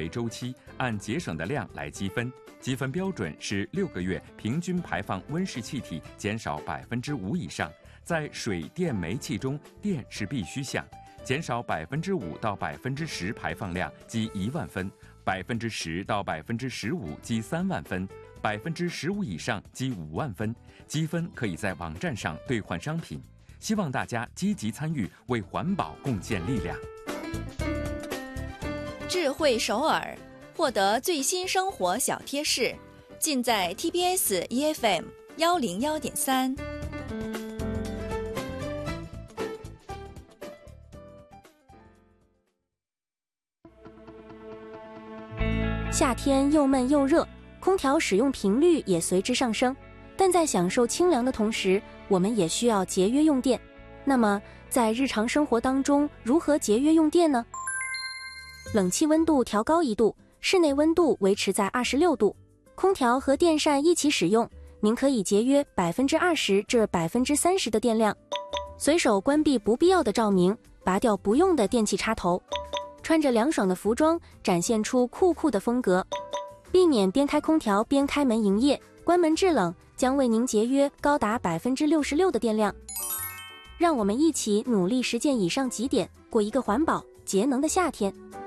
为周期，按节省的量来积分。积分标准是6个月平均排放温室气体减少5%以上。在水电煤气中，电是必须项，减少5%到10%排放量积1万分，10%到15%积3万分，15%以上积5万分。积分可以在网站上兑换商品。希望大家积极参与，为环保贡献力量。 智慧首尔，获得最新生活小贴士，尽在 TBS EFM 101.3。 夏天又闷又热，空调使用频率也随之上升。但在享受清凉的同时，我们也需要节约用电。那么，在日常生活当中，如何节约用电呢？冷气温度调高1度，室内温度维持在26度。空调和电扇一起使用，您可以节约20%至30%的电量。随手关闭不必要的照明，拔掉不用的电器插头。穿着凉爽的服装，展现出酷酷的风格。避免边开空调边开门营业，关门制冷将为您节约高达66%的电量。让我们一起努力实践以上几点，过一个环保节能的夏天。